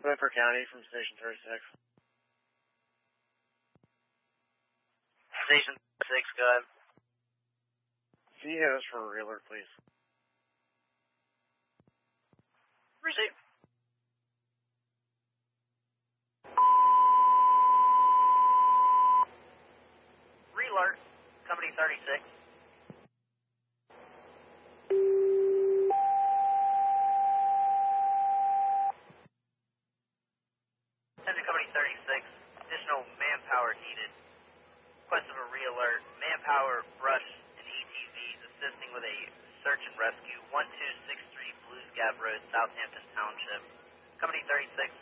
Whipper County from Station 36. Station 6, go ahead. VOs for a reeler, please. Receive. Relert, Company 36. Attention Company 36, additional manpower needed. Request of a re-alert, manpower, brush, and ETVs assisting with a search and rescue, 1263 Blues Gap Road, Southampton Township. Company 36.